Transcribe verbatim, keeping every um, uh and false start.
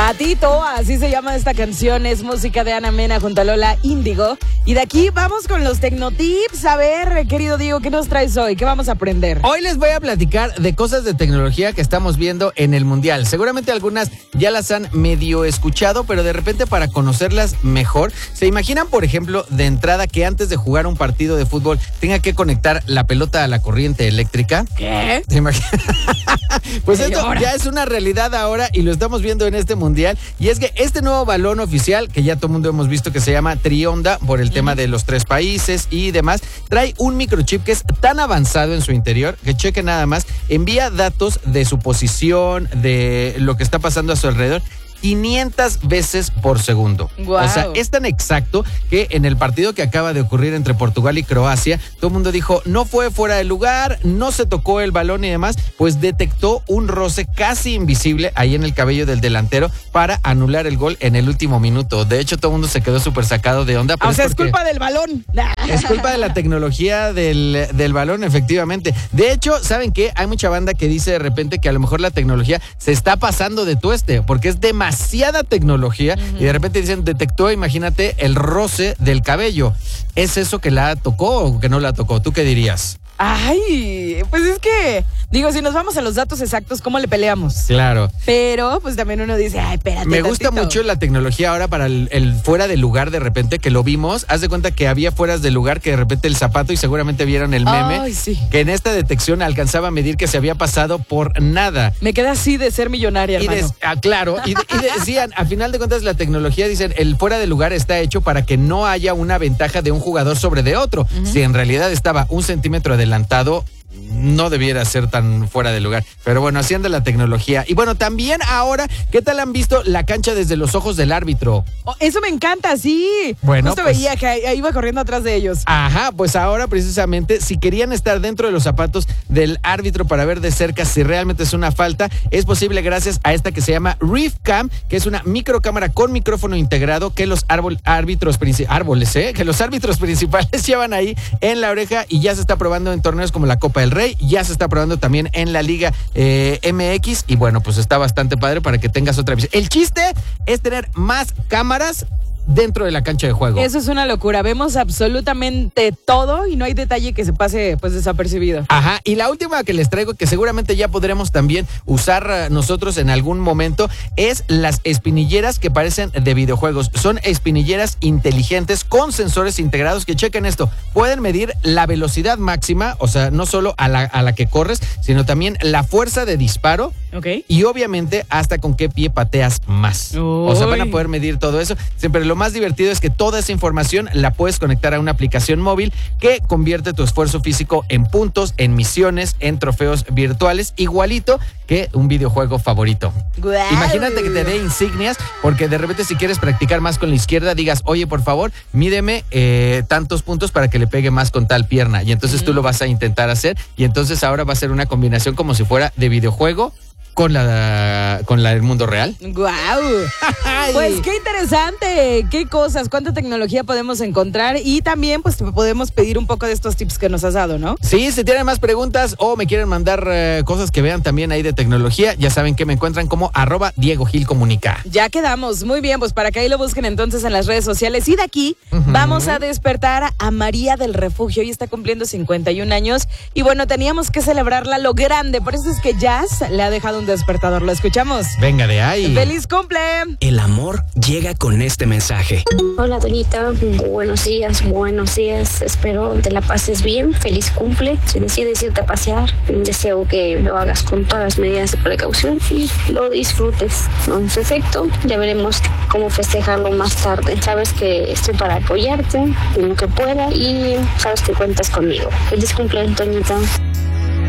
Gatito, así se llama esta canción, es música de Ana Mena junto a Lola Índigo. Y de aquí vamos con los Tecnotips. A ver, querido Diego, ¿qué nos traes hoy? ¿Qué vamos a aprender? Hoy les voy a platicar de cosas de tecnología que estamos viendo en el Mundial. Seguramente algunas ya las han medio escuchado, pero de repente para conocerlas mejor, ¿se imaginan, por ejemplo, de entrada que antes de jugar un partido de fútbol tenga que conectar la pelota a la corriente eléctrica? ¿Qué? ¿Se imaginan? Pues esto Señora. ya es una realidad ahora y lo estamos viendo en este Mundial. Y es que este nuevo balón oficial, que ya todo el mundo hemos visto que se llama Trionda por el tema de los tres países y demás, trae un microchip que es tan avanzado en su interior que, cheque nada más, envía datos de su posición, de lo que está pasando a su alrededor, quinientas veces por segundo. Wow. O sea, es tan exacto que en el partido que acaba de ocurrir entre Portugal y Croacia, todo el mundo dijo, no fue fuera de lugar, no se tocó el balón y demás, pues detectó un roce casi invisible ahí en el cabello del delantero para anular el gol en el último minuto. De hecho, todo el mundo se quedó súper sacado de onda. O sea, es porque culpa del balón. es culpa de la tecnología del, del balón, efectivamente. De hecho, ¿saben qué? Hay mucha banda que dice de repente que a lo mejor la tecnología se está pasando de tueste, porque es demasiado demasiada tecnología uh-huh. y de repente dicen, detectó, imagínate, el roce del cabello. ¿Es eso que la tocó o que no la tocó? ¿Tú qué dirías? Ay, pues es que, digo, si nos vamos a los datos exactos, ¿cómo le peleamos? Claro. Pero, pues también uno dice, ay, espérate Me gusta tantito. mucho la tecnología ahora para el, el fuera de lugar de repente, que lo vimos. Haz de cuenta que había fueras de lugar que de repente el zapato, y seguramente vieron el meme, Ay, sí. que en esta detección alcanzaba a medir que se había pasado por nada. Me queda así de ser millonaria, Y hermano. des- ah, claro, y, y decían, a final de cuentas la tecnología, dicen, el fuera de lugar está hecho para que no haya una ventaja de un jugador sobre de otro. Uh-huh. Si en realidad estaba un centímetro adelantado, no debiera ser tan fuera de lugar. Pero bueno, así anda la tecnología. Y bueno, también ahora, ¿qué tal han visto la cancha desde los ojos del árbitro? Oh, eso me encanta, sí. Bueno, Justo pues- veía que ahí- ahí iba corriendo atrás de ellos. Ajá, pues ahora precisamente, si querían estar dentro de los zapatos del árbitro para ver de cerca si realmente es una falta, es posible gracias a esta que se llama Reef Cam, que es una microcámara con micrófono integrado que los árbol, árbitros princi- árboles, ¿eh? que los árbitros principales llevan ahí en la oreja, y ya se está probando en torneos como la Copa del Rey, ya se está probando también en la Liga eh, M X, y bueno, pues está bastante padre para que tengas otra visión. El chiste es tener más cámaras dentro de la cancha de juego. Eso es una locura. Vemos absolutamente todo y no hay detalle que se pase pues desapercibido. Ajá, y la última que les traigo, que seguramente ya podremos también usar uh, nosotros en algún momento, es las espinilleras que parecen de videojuegos. Son espinilleras inteligentes con sensores integrados que, chequen esto, pueden medir la velocidad máxima, o sea, no solo a la, a la que corres, sino también la fuerza de disparo. Ok. Y obviamente hasta con qué pie pateas más. Uy. O sea, van a poder medir todo eso. Siempre lo más divertido es que toda esa información la puedes conectar a una aplicación móvil que convierte tu esfuerzo físico en puntos, en misiones, en trofeos virtuales, igualito que un videojuego favorito. Guau. Imagínate que te dé insignias, porque de repente si quieres practicar más con la izquierda, digas, oye, por favor, mídeme eh, tantos puntos para que le pegue más con tal pierna. Y entonces mm. tú lo vas a intentar hacer, y entonces ahora va a ser una combinación como si fuera de videojuego con la con la del mundo real. ¡Guau! Pues qué interesante, qué cosas, cuánta tecnología podemos encontrar, y también pues podemos pedir un poco de estos tips que nos has dado, ¿no? Sí, si tienen más preguntas o me quieren mandar uh, cosas que vean también ahí de tecnología, ya saben que me encuentran como arroba Diego Gil Comunica. Ya quedamos, muy bien, pues para que ahí lo busquen entonces en las redes sociales. Y de aquí uh-huh. vamos a despertar a María del Refugio. Hoy está cumpliendo cincuenta y un años y bueno, teníamos que celebrarla lo grande, por eso es que Jazz le ha dejado un despertador. ¿Lo escuchamos? Venga de ahí. ¡Feliz cumple! El amor llega con este mensaje. Hola, Doñita. Buenos días, buenos días. Espero te la pases bien. Feliz cumple. Si decides irte a pasear, deseo que lo hagas con todas las medidas de precaución y lo disfrutes. No en su efecto, ya veremos cómo festejarlo más tarde. Sabes que estoy para apoyarte en lo que pueda y sabes que cuentas conmigo. Feliz cumple, Doñita.